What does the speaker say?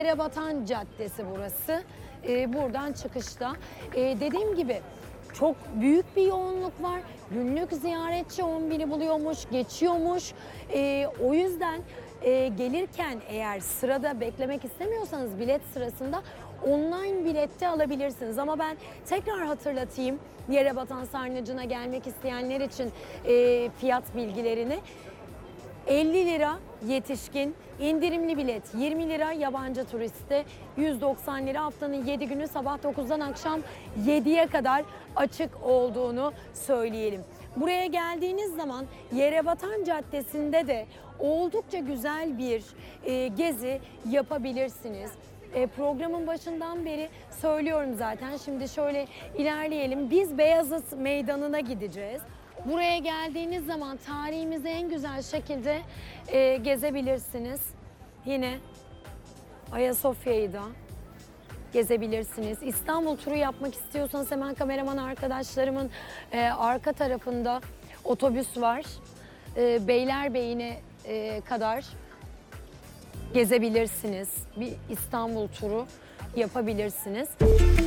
Yerebatan Caddesi burası. Buradan çıkışta. Dediğim gibi çok büyük bir yoğunluk var. Günlük ziyaretçi 10.000'i buluyormuş, geçiyormuş. O yüzden gelirken eğer sırada beklemek istemiyorsanız bilet sırasında online bilette alabilirsiniz. Ama ben tekrar hatırlatayım Yerebatan Sarnıcı'na gelmek isteyenler için fiyat bilgilerini. 50 lira yetişkin, indirimli bilet 20 lira, yabancı turiste 190 lira. Haftanın 7 günü sabah 9'dan akşam 7'ye kadar açık olduğunu söyleyelim. Buraya geldiğiniz zaman Yerebatan Caddesi'nde de oldukça güzel bir gezi yapabilirsiniz. Programın başından beri söylüyorum zaten. Şimdi şöyle ilerleyelim. Biz Beyazıt Meydanı'na gideceğiz. Buraya geldiğiniz zaman tarihimizi en güzel şekilde gezebilirsiniz. Yine Ayasofya'yı da gezebilirsiniz. İstanbul turu yapmak istiyorsanız hemen kameraman arkadaşlarımın arka tarafında otobüs var. Beylerbeyi'ne kadar gezebilirsiniz. Bir İstanbul turu yapabilirsiniz.